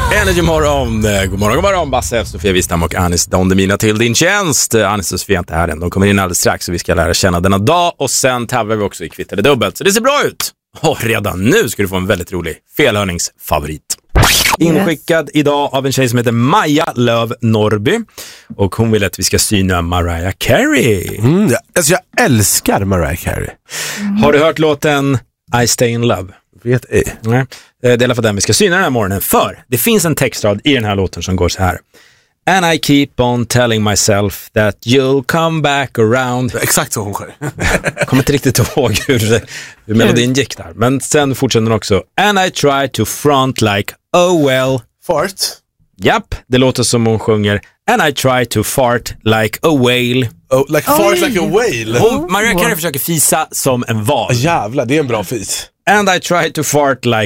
Energy morgon. God morgon, Basse, Sofia Wistam och Anis Don Demina till din tjänst. Anis och Sofia är inte här än. De kommer in alldeles strax och vi ska lära känna denna dag. Och sen tävlar vi också i Kvitt eller dubbelt. Så det ser bra ut. Och redan nu ska du få en väldigt rolig felhörningsfavorit. Inskickad idag av en tjej som heter Maja Löv Norby. Och hon vill att vi ska syna Mariah Carey. Alltså jag älskar Mariah Carey. Har du hört låten I Stay in Love? Vet ej. Nej, det är i alla fall den vi ska syna den här morgonen. För det finns en textrad i den här låten som går så här. And I keep on telling myself that you'll come back around. Exakt så hon sjöng. Kommer inte riktigt ihåg hur melodin gick där. Men sen fortsätter den också. And I try to front like, oh well. Fart? Japp, det låter som hon sjunger. And I try to fart like a whale. Oh, like fart like a whale? Mariah Carey försöker fisa som en val. Jävlar, det är en bra fis. And I try to fart like